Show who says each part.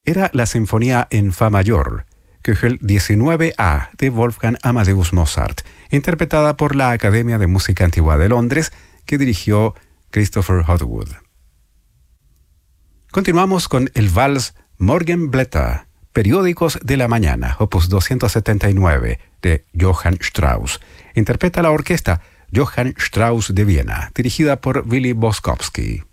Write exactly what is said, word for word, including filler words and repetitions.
Speaker 1: era la Sinfonía en Fa mayor, Köchel diecinueve A de Wolfgang Amadeus Mozart, interpretada por la Academia de Música Antigua de Londres, que dirigió Christopher Hogwood. Continuamos con el vals Morgenblätter, Periódicos de la Mañana, opus doscientos setenta y nueve, de Johann Strauss. Interpreta la orquesta Johann Strauss de Viena, dirigida por Willy Boskowski.